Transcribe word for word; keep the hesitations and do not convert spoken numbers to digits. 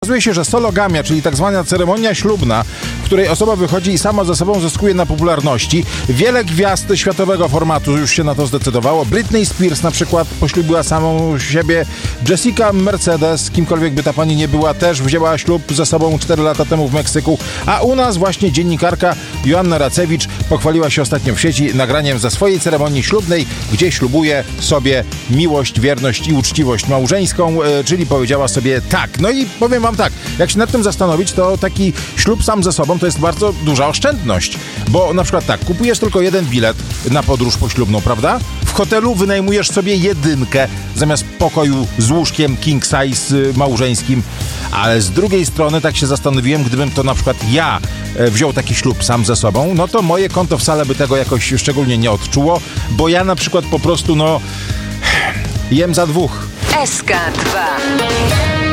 Okazuje się, że sologamia, czyli tak zwana ceremonia ślubna, w której osoba wychodzi i sama ze sobą zyskuje na popularności. Wiele gwiazd światowego formatu już się na to zdecydowało. Britney Spears na przykład poślubiła samą siebie. Jessica Mercedes, kimkolwiek by ta pani nie była, też wzięła ślub ze sobą cztery lata temu w Meksyku. A u nas właśnie dziennikarka Joanna Racewicz pochwaliła się ostatnio w sieci nagraniem ze swojej ceremonii ślubnej, gdzie ślubuje sobie miłość, wierność i uczciwość małżeńską, e, czyli powiedziała sobie tak. No i powiem wam tak, jak się nad tym zastanowić, to taki ślub sam ze sobą to jest bardzo duża oszczędność, bo na przykład tak, kupujesz tylko jeden bilet na podróż poślubną, prawda? W hotelu wynajmujesz sobie jedynkę zamiast pokoju z łóżkiem king size y, małżeńskim, ale z drugiej strony tak się zastanowiłem, gdybym to na przykład ja e, wziął taki ślub sam ze sobą, no to moje konto wcale by tego jakoś szczególnie nie odczuło, bo ja na przykład po prostu no jem za dwóch. S K dwa.